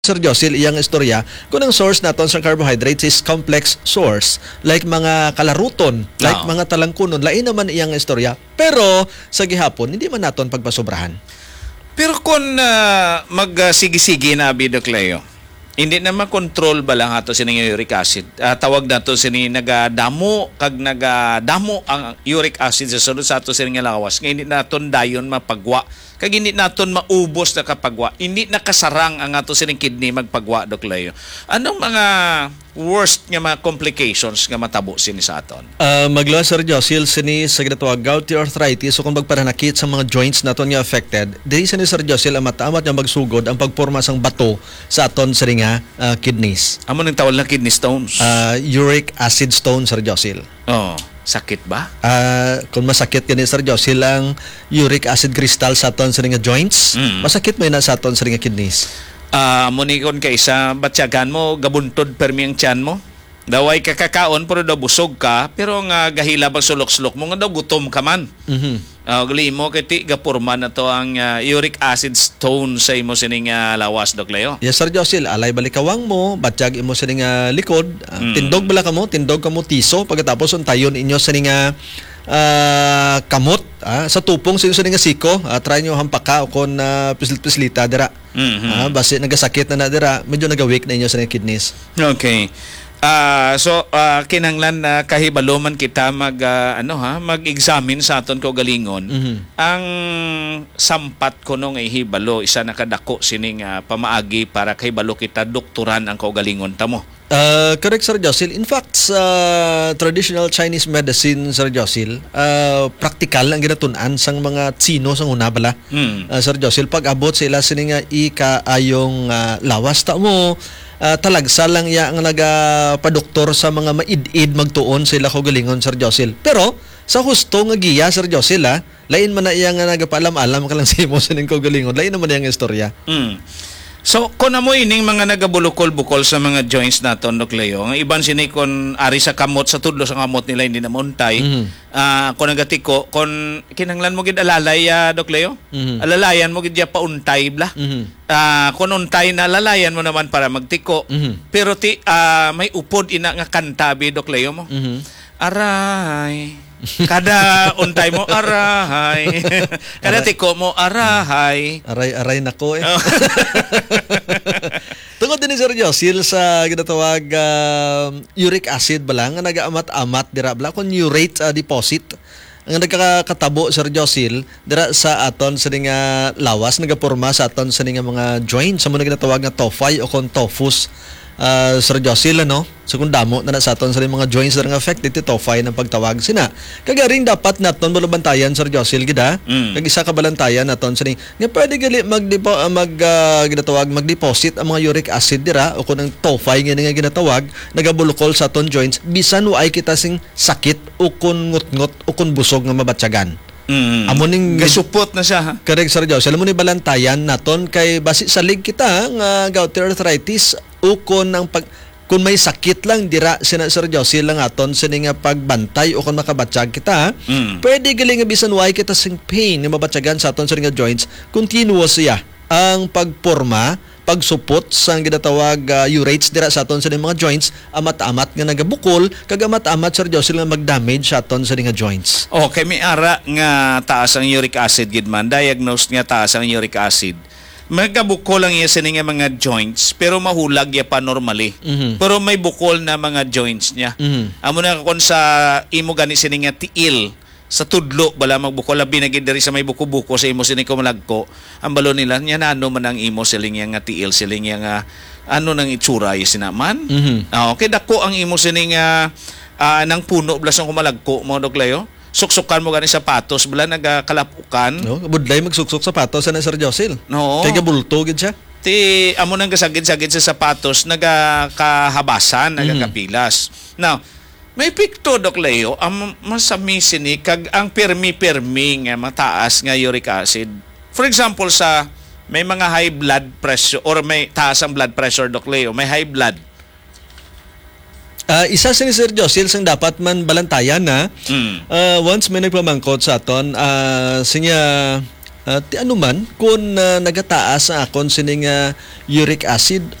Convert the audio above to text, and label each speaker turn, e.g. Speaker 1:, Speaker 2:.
Speaker 1: Sir Josil, iyang istorya, kung ang source naton sa carbohydrates is complex source, like mga kalaruton, like mga talangkunon, lain naman iyang istorya. Pero, sa gihapon, hindi man naton pagpasobrahan.
Speaker 2: Pero kung magsigi-sige na, Dok Leo, hindi na makontrol ba lang ato sining uric acid? Tawag na to sining nagadamo ang uric acid sa sulod sa ato sining lawas. Nga hindi naton dayon mapagwa. Kag hindi naton maubos na kapagwa. Hindi nakasarang ang ato sining kidney magpagwa, Dok Leo. Anong mga worst nga mga complications nga matabo sini sa aton?
Speaker 1: Magluwa, Sir Josil, sini sa ginatawag gouty arthritis o kung magparanakit sa mga joints naton nga affected, dili sini, Sir Josil, ang mataamat nga magsugod ang pagporma sang bato sa aton sa nga kidneys.
Speaker 2: Amo nang tawag na kidney stones?
Speaker 1: Uric acid stone, Sir Josil.
Speaker 2: Oh, sakit ba?
Speaker 1: Kung masakit gani, Sir Josil, ang uric acid crystal sa aton sa nga joints, masakit mo na sa aton sa nga kidneys.
Speaker 2: Munikon kay sa batsyagan mo, gabuntod permi ang tiyan mo. Daway kakakaon pero daw busog ka, pero nga gahila bang sulok-sulok mo nga daw gutom ka man. Gali mo kiti gapurma na to ang uric acid stone sa imo sining lawas, Dok Leo.
Speaker 1: Yes, Sir Josil, alay balikawang mo, batsyag imo sining likod, tindog bala ka mo tiso, pagkatapos untayon inyo sining kamot sa tupong sa nga siko, try nyo hampaka o kon pislit-pislita dira. Basi nagasakit na dira, medyo nagawik na inyo sa kidneys.
Speaker 2: Okay. Kinanglan na kahibalo man kita mag-examine sa aton kaugalingon. Ang sampat ko nung ihibalo isa nakadako sining pamaagi para kahibalo kita doktoran ang kaugalingon tamo.
Speaker 1: Correct, Sir Josil. In fact, sa traditional Chinese medicine, Sir Josil, practical ang ginatunan sang mga tsino sang una bala. Sir Josil, pag abot sila sining ika-ayong lawas ta mo, talagsa lang ya ang nagapadoktor sa mga maid-id magtuon sila kaugalingon, Sir Josil. Pero, sa husto nga giya, Sir Josil, lain man na iya nga nagapaalam-alam ka lang sa imo sining kaugalingon, lain naman iyang istorya.
Speaker 2: So, kung mo ining mga nagabulukol-bukol sa mga joints naton, Dok Leo, ang iban sini kung ari sa kamot, sa tudlo sa kamot nila hindi na mauntay, kung nagatiko, kung kinanglan mo gid alalay, Dok Leo, alalayan mo gid pauntay bla. Kung untay na alalayan mo naman para magtiko, pero may upod ina nga kantabi, Dok Leo mo. Aray. Kada untay mo, arahay. Kada tiko mo, arahay.
Speaker 1: Aray nako eh. Tungod din ni Sir Josil sa ginatawag uric acid ba lang, nag-amat-amat dira bala kung urate deposit. Ang nagkakatabo, Sir Josil, dira sa aton sa nga lawas, nagaporma sa aton sa nga mga joints, sa muna ginatawag nga tophi o kung tophus. Sir Josil, so kung damo na sa aton sa mga joints na affected, tophi ng pagtawag sina. Kagaring dapat naton balabantayan, Sir Josil, gida. Kag isa ka balantayan naton sa nga pwede gali mag-deposit ang mga uric acid dira o kung ang tophi nga ginatawag, nagabulukol sa aton joints, bisan ay kita sing sakit o kung ngut-ngut o kung busog nga mabatsyagan. Amuning
Speaker 2: gasupot na siya.
Speaker 1: Correct, Sir Josil. Alam mo ni balantayan naton kay basi salig kita nga gouty arthritis o kung may sakit lang dira sina Sir Josil lang aton sini nga pagbantay o kung makabatsyag kita, pwede galing nga bisan way kita sing pain nga mabatsyagan sa aton sini nga joints, continuous siya ang pagporma, pagsupot sa ginatawag urates dira sa aton sa mga joints, amat-amat nga nagabukol, kag amat-amat, Sir Josil, nga mag-damage sa aton sa nga joints.
Speaker 2: Okay, may ara nga taas ang uric acid gid man, diagnosed nga taas ang uric acid. Magabukol lang iya sa nga mga joints, pero mahulag ya pa normally. Pero may bukol na mga joints niya. Amo na kung sa imo gani sini nga tiil, sa tudlo bala magbukol labi na gid diri sa may buko-buko sa imo sini kumalagko, ang balon nila nya nano man ang imo siling nga tiil, siling nga ano nang itsura is sinaman. Okay, dako ang imo sini nga nang puno blasong kumalagko mo, Dok Leo. Suksukan mo gani sapatos bala nagakalapukan.
Speaker 1: Budlay magsuksok sapatos na Sir Josil.
Speaker 2: No.
Speaker 1: Kay gabulto gid siya.
Speaker 2: Amo nang gasagid-sagid sa sapatos nagakahabasan, nagakapilas. Now, may pikto, Dok Leo, ang masami sini kag ang permi-permi nga mataas nga uric acid. For example, sa may mga high blood pressure or may taas ang blood pressure, Dok Leo, may high blood.
Speaker 1: Isa sa ni Sir Josil sang dapat man balantayan na once may nagpamangkot sa aton sinya Ti anuman kung nagataas ang akon sining uric acid